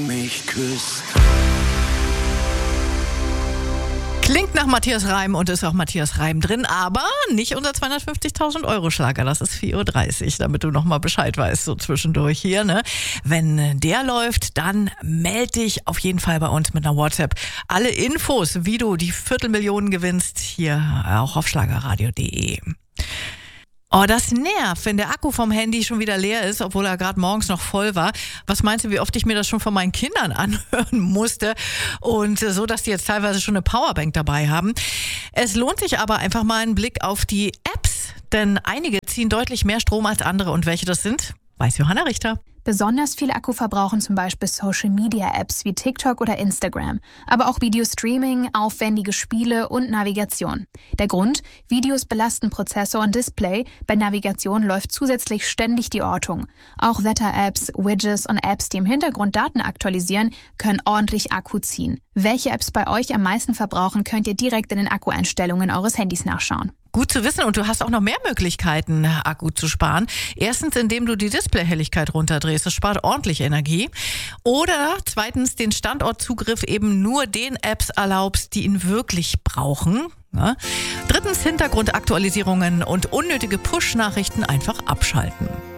mich küsst. Klingt nach Matthias Reim und ist auch Matthias Reim drin, aber nicht unser 250.000 Euro Schlager. Das ist 4.30 Uhr, damit du nochmal Bescheid weißt, so zwischendurch hier, ne? Wenn der läuft, dann meld dich auf jeden Fall bei uns mit einer WhatsApp. Alle Infos, wie du die Viertelmillionen gewinnst, hier auch auf schlagerradio.de. Oh, das nervt, wenn der Akku vom Handy schon wieder leer ist, obwohl er gerade morgens noch voll war. Was meinst du, wie oft ich mir das schon von meinen Kindern anhören musste? Und so, dass die jetzt teilweise schon eine Powerbank dabei haben. Es lohnt sich aber einfach mal einen Blick auf die Apps, denn einige ziehen deutlich mehr Strom als andere. Und welche das sind, weiß Johanna Richter. Besonders viel Akku verbrauchen zum Beispiel Social-Media-Apps wie TikTok oder Instagram, aber auch Videostreaming, aufwendige Spiele und Navigation. Der Grund? Videos belasten Prozessor und Display, bei Navigation läuft zusätzlich ständig die Ortung. Auch Wetter-Apps, Widgets und Apps, die im Hintergrund Daten aktualisieren, können ordentlich Akku ziehen. Welche Apps bei euch am meisten verbrauchen, könnt ihr direkt in den Akkueinstellungen eures Handys nachschauen. Gut zu wissen, und du hast auch noch mehr Möglichkeiten, Akku zu sparen. Erstens, indem du die Displayhelligkeit runterdrehst. Das spart ordentlich Energie. Oder zweitens, den Standortzugriff eben nur den Apps erlaubst, die ihn wirklich brauchen. Ja. Drittens, Hintergrundaktualisierungen und unnötige Push-Nachrichten einfach abschalten.